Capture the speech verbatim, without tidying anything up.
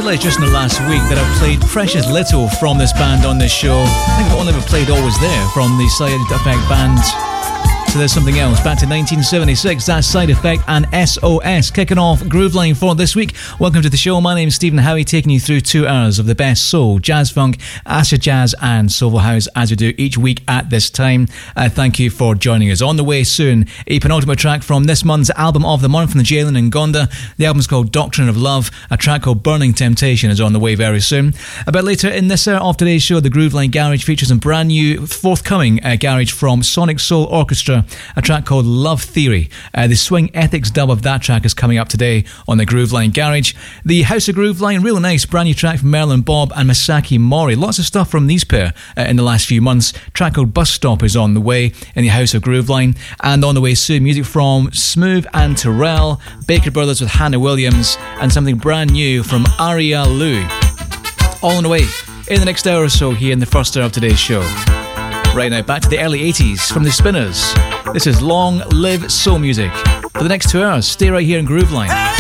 realised just in the last week that I've played precious little from this band on this show. I think I've only ever played Always There from the Side Effect band. So there's something else. Back to nineteen seventy-six, that's Side Effect and S O S. Kicking off Grooveline for this week. Welcome to the show. My name's Stephen Howie, taking you through two hours of the best soul, jazz funk, acid jazz and soulful house as we do each week at this time. Uh, thank you for joining us. On the way soon, a penultimate track from this month's album of the month from the Jalen and Gonda. The album's called Doctrine of Love. A track called Burning Temptation is on the way very soon. A bit later in this hour of today's show, the Grooveline Garage features some brand new forthcoming uh, garage from Sonic Soul Orchestra. A track called Love Theory. Uh, the Swing Ethics dub of that track is coming up today on the Grooveline Garage. The House of Grooveline, real nice brand new track from Merlin Bob and Masaki Mori. Lots of stuff from these pair uh, in the last few months. A track called Bus Stop is on the way in the House of Grooveline. And on the way soon, music from Smooth and Terrell, Baker Brothers with Hannah Williams, and something brand new from Aria Lou. All on the way in the next hour or so here in the first hour of today's show. Right now, back to the early eighties from the Spinners. This is Long Live Soul Music. For the next two hours, stay right here in Grooveline.